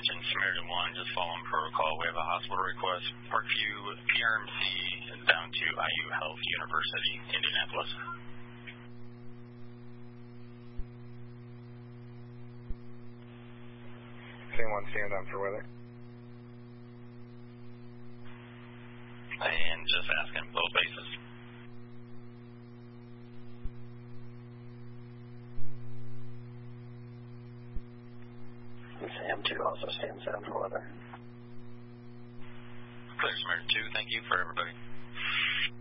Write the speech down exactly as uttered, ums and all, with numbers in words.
attention, Samaritan one, just following protocol. We have a hospital request, Parkview P R M C down to I U Health University, Indianapolis. anyone stand on for weather? And just asking both bases. Sam two also stands down for weather. Clear, Samaritan two, thank you for everybody.